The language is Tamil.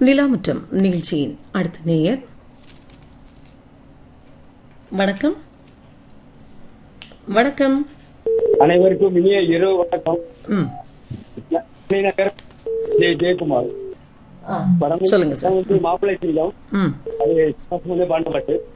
நிலாமுற்றம் நிகழ்ச்சியின் அடுத்த நேயர். வணக்கம். வணக்கம். அனைவருக்கும் இனிய இரவு வணக்கம். நகர் ஜெயக்குமார். சொல்லுங்க சார். மாப்பிள்ளை சீலம் அது பாண்டப்பட்டு